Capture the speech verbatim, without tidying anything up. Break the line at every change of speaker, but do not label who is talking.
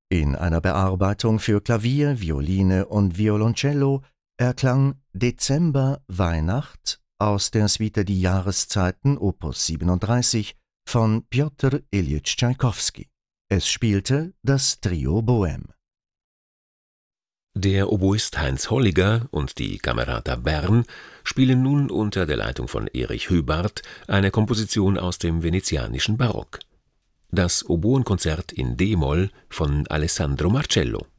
In einer Bearbeitung für Klavier, Violine und Violoncello erklang Dezember Weihnacht aus der Suite Die Jahreszeiten Opus siebenunddreißig von Pjotr Iljitsch Tschaikowski. Es spielte das Trio Bohème.
Der Oboist Heinz Holliger und die Camerata Bern spielen nun unter der Leitung von Erich Höbart eine Komposition aus dem venezianischen Barock. Das Oboenkonzert in d-Moll von Alessandro Marcello.